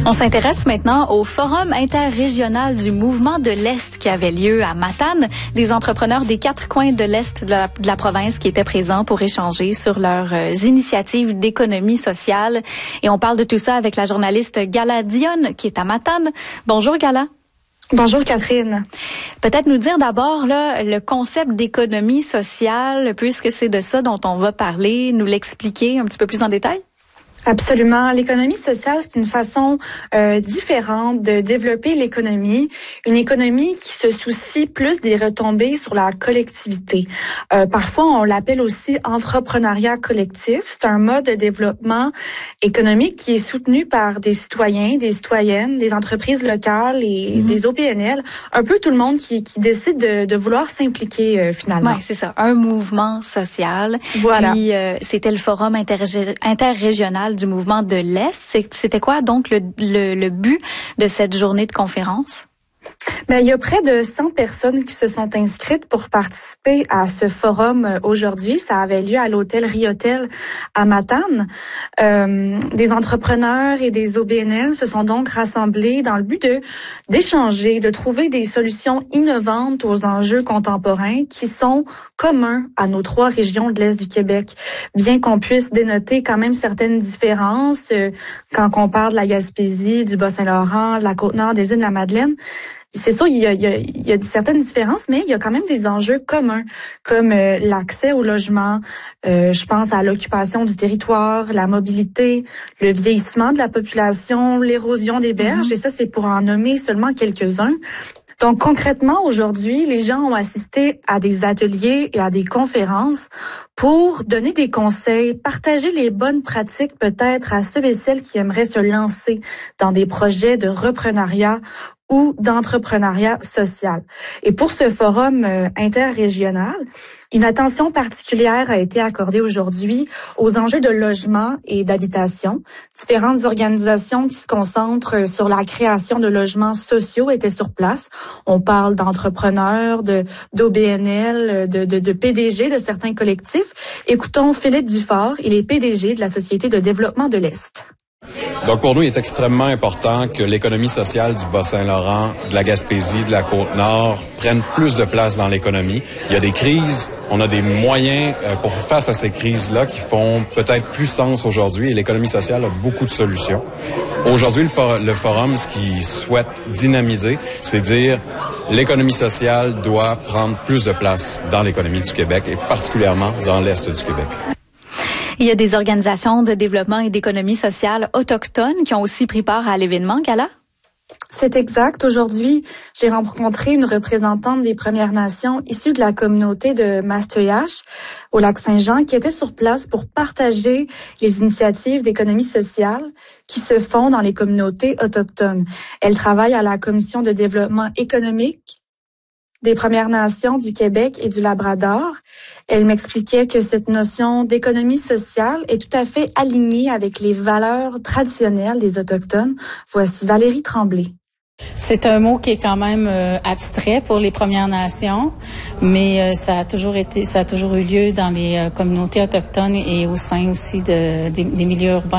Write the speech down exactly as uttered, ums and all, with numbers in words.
On s'intéresse maintenant au Forum interrégional du mouvement de l'Est qui avait lieu à Matane. Des entrepreneurs des quatre coins de l'Est de la, de la province qui étaient présents pour échanger sur leurs euh, initiatives d'économie sociale. Et on parle de tout ça avec la journaliste Gala Dionne qui est à Matane. Bonjour Gala. Bonjour Catherine. Peut-être nous dire d'abord là le concept d'économie sociale, puisque c'est de ça dont on va parler, nous l'expliquer un petit peu plus en détail? Absolument. L'économie sociale, c'est une façon euh, différente de développer l'économie, une économie qui se soucie plus des retombées sur la collectivité. Euh, parfois, on l'appelle aussi entrepreneuriat collectif. C'est un mode de développement économique qui est soutenu par des citoyens, des citoyennes, des entreprises locales et mm-hmm. des O B N L, un peu tout le monde qui, qui décide de, de vouloir s'impliquer euh, finalement. Oui, c'est ça, un mouvement social. Voilà. Puis, euh, c'était le forum interré- interrégional du mouvement de l'Est. C'était quoi donc le, le, le but de cette journée de conférence? Ben, il y a près de cent personnes qui se sont inscrites pour participer à ce forum aujourd'hui. Ça avait lieu à l'hôtel Riotel à Matane. Euh, des entrepreneurs et des O B N L se sont donc rassemblés dans le but de d'échanger, de trouver des solutions innovantes aux enjeux contemporains qui sont communs à nos trois régions de l'Est du Québec. Bien qu'on puisse dénoter quand même certaines différences euh, quand on parle de la Gaspésie, du Bas-Saint-Laurent, de la Côte-Nord, des Îles-de-la-Madeleine. C'est sûr, il y a, il y a, il y a certaines différences, mais il y a quand même des enjeux communs, comme euh, l'accès au logement, euh, je pense à l'occupation du territoire, la mobilité, le vieillissement de la population, l'érosion des berges, mm-hmm. et ça, c'est pour en nommer seulement quelques-uns. Donc, concrètement, aujourd'hui, les gens ont assisté à des ateliers et à des conférences pour donner des conseils, partager les bonnes pratiques peut-être à ceux et celles qui aimeraient se lancer dans des projets de reprenariat ou d'entrepreneuriat social. Et pour ce forum euh, interrégional, une attention particulière a été accordée aujourd'hui aux enjeux de logement et d'habitation. Différentes organisations qui se concentrent sur la création de logements sociaux étaient sur place. On parle d'entrepreneurs, de d'O B N L, de, de, de P D G de certains collectifs. Écoutons Philippe Dufort, il est P D G de la Société de développement de l'Est. Donc, pour nous, il est extrêmement important que l'économie sociale du Bas-Saint-Laurent, de la Gaspésie, de la Côte-Nord prenne plus de place dans l'économie. Il y a des crises, on a des moyens pour faire face à ces crises-là qui font peut-être plus sens aujourd'hui et l'économie sociale a beaucoup de solutions. Aujourd'hui, le, le forum, ce qu'il souhaite dynamiser, c'est dire l'économie sociale doit prendre plus de place dans l'économie du Québec et particulièrement dans l'Est du Québec. Il y a des organisations de développement et d'économie sociale autochtones qui ont aussi pris part à l'événement, Gala? C'est exact. Aujourd'hui, j'ai rencontré une représentante des Premières Nations issue de la communauté de Mastoyache au lac Saint-Jean qui était sur place pour partager les initiatives d'économie sociale qui se font dans les communautés autochtones. Elle travaille à la Commission de développement économique des Premières Nations du Québec et du Labrador. Elle m'expliquait que cette notion d'économie sociale est tout à fait alignée avec les valeurs traditionnelles des Autochtones. Voici Valérie Tremblay. C'est un mot qui est quand même euh, abstrait pour les Premières Nations, mais euh, ça a toujours été, ça a toujours eu lieu dans les euh, communautés autochtones et au sein aussi de, des, des milieux urbains.